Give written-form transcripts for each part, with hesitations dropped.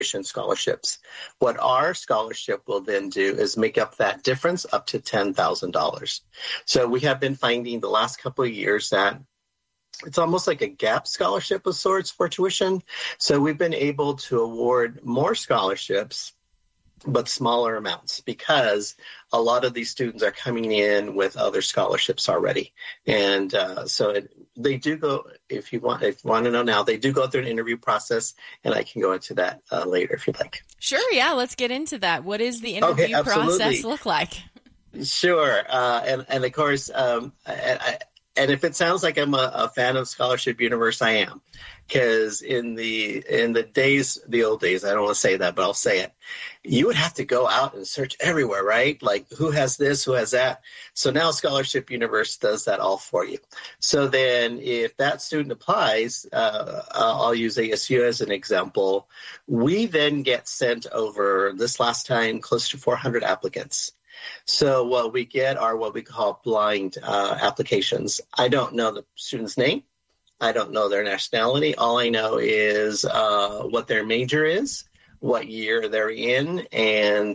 scholarships. What our scholarship will then do is make up that difference up to $10,000. So we have been finding the last couple of years that it's almost like a gap scholarship of sorts for tuition. So we've been able to award more scholarships, but smaller amounts, because a lot of these students are coming in with other scholarships already. And they do go, if you want to know now, they do go through an interview process, and I can go into that later if you'd like. Sure, yeah, let's get into that. What does the interview process look like? Sure, and of course, and if it sounds like I'm a fan of Scholarship Universe, I am. Because in the old days, I don't want to say that, but I'll say it. You would have to go out and search everywhere, right? Like, who has this, who has that? So now Scholarship Universe does that all for you. So then if that student applies, I'll use ASU as an example, we then get sent over, this last time, close to 400 applicants. So what we get are what we call blind applications. I don't know the student's name. I don't know their nationality. All I know is what their major is, what year they're in, and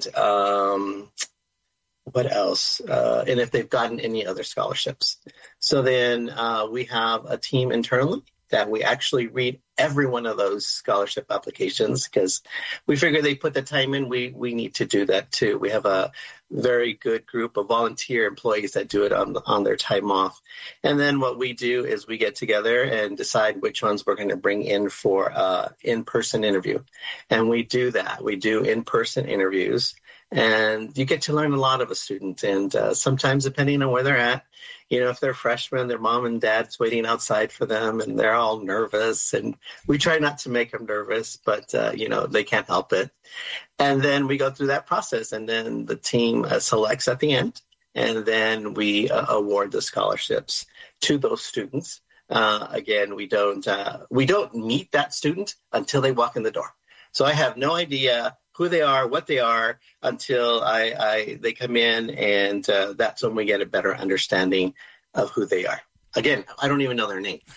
what else, and if they've gotten any other scholarships. So then we have a team internally that we actually read every one of those scholarship applications, because we figure they put the time in. We need to do that too. We have a very good group of volunteer employees that do it on their time off. And then what we do is we get together and decide which ones we're going to bring in for in-person interview. And we do that. We do in-person interviews, and you get to learn a lot of a student. And sometimes, depending on where they're at, if they're freshmen, their mom and dad's waiting outside for them, and they're all nervous. And we try not to make them nervous, but, they can't help it. And then we go through that process, and then the team selects at the end, and then we award the scholarships to those students. Again, we don't meet that student until they walk in the door. So I have no idea who they are, what they are, until they come in, and that's when we get a better understanding of who they are. Again, I don't even know their name.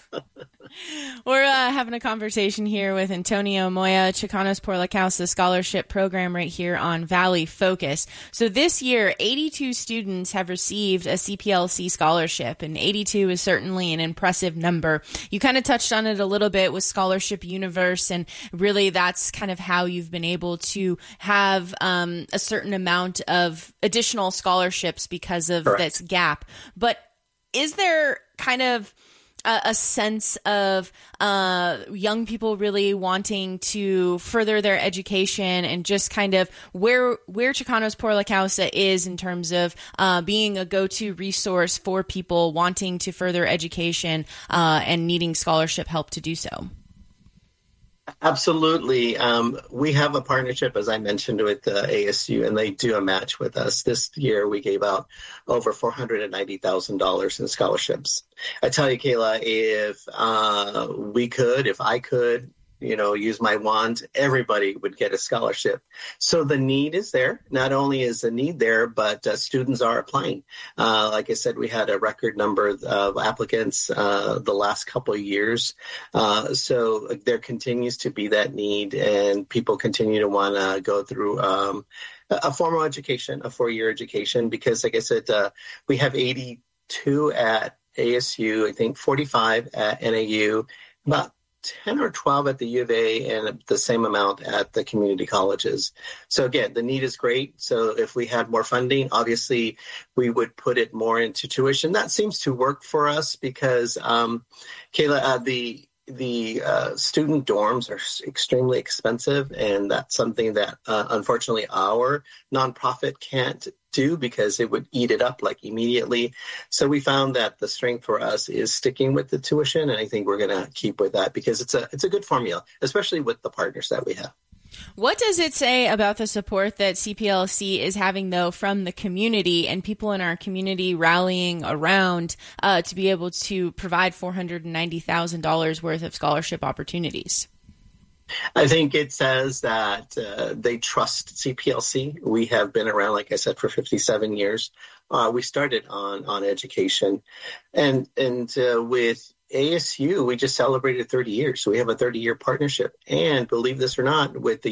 We're having a conversation here with Antonio Moya, Chicanos por la Causa Scholarship Program right here on Valley Focus. So this year, 82 students have received a CPLC scholarship, and 82 is certainly an impressive number. You kind of touched on it a little bit with Scholarship Universe, and really that's kind of how you've been able to have a certain amount of additional scholarships because of this gap. But is there kind of a sense of young people really wanting to further their education, and just kind of where Chicanos por la Causa is in terms of being a go-to resource for people wanting to further education and needing scholarship help to do so? Absolutely. We have a partnership, as I mentioned, with ASU, and they do a match with us. This year, we gave out over $490,000 in scholarships. I tell you, Kayla, if I could, use my wand, everybody would get a scholarship. So the need is there. Not only is the need there, but students are applying. Like I said, we had a record number of applicants the last couple of years. So there continues to be that need, and people continue to want to go through a formal education, a 4-year education, because like I said, we have 82 at ASU, I think 45 at NAU, about 10 or 12 at the U of A, and the same amount at the community colleges. So again, the need is great. So if we had more funding, obviously we would put it more into tuition. That seems to work for us because, Kayla, the student dorms are extremely expensive, and that's something that unfortunately our nonprofit can't do because it would eat it up like immediately. So we found that the strength for us is sticking with the tuition, and I think we're going to keep with that because it's a good formula, especially with the partners that we have. What does it say about the support that CPLC is having, though, from the community and people in our community rallying around to be able to provide $490,000 worth of scholarship opportunities? I think it says that they trust CPLC. We have been around, like I said, for 57 years. We started on education, and with ASU, we just celebrated 30 years. So we have a 30-year partnership. And believe this or not, with the